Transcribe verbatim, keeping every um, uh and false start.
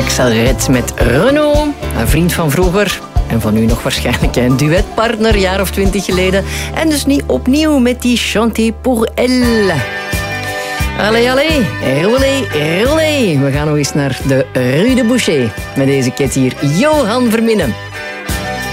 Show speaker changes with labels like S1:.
S1: Axel Red met Renaud, een vriend van vroeger. En van u nog waarschijnlijk een duetpartner, een jaar of twintig geleden. En dus niet opnieuw met die Chanté pour elle. Allee, allee, roulé, roulé. We gaan nog eens naar de Rue de Boucher. Met deze ket hier, Johan Verminnen.